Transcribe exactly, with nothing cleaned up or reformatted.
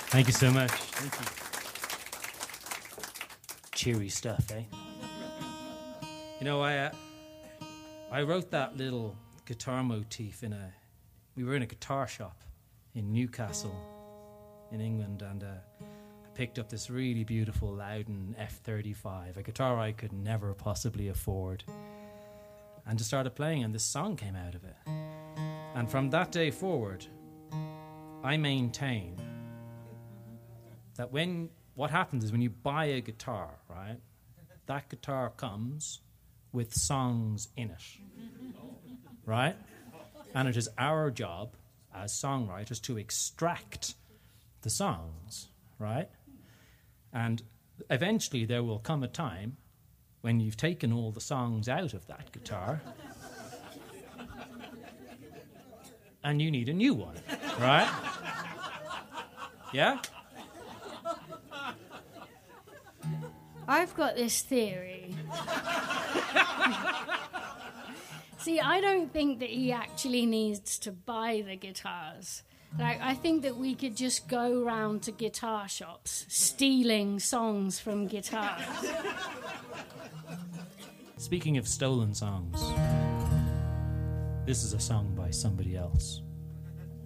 Thank you so much. Thank you. Cheery stuff, eh? You know, I uh, I wrote that little guitar motif in a... We were in a guitar shop in Newcastle, in England, and uh, I picked up this really beautiful Loudon F thirty-five, a guitar I could never possibly afford, and just started playing, and this song came out of it. And from that day forward, I maintain that when what happens is when you buy a guitar, right, that guitar comes with songs in it, right? And it is our job as songwriters to extract the songs, right? And eventually there will come a time when you've taken all the songs out of that guitar and you need a new one, right? Yeah? I've got this theory. See, I don't think that he actually needs to buy the guitars. Like, I think that we could just go round to guitar shops, stealing songs from guitars. Speaking of stolen songs, this is a song by somebody else.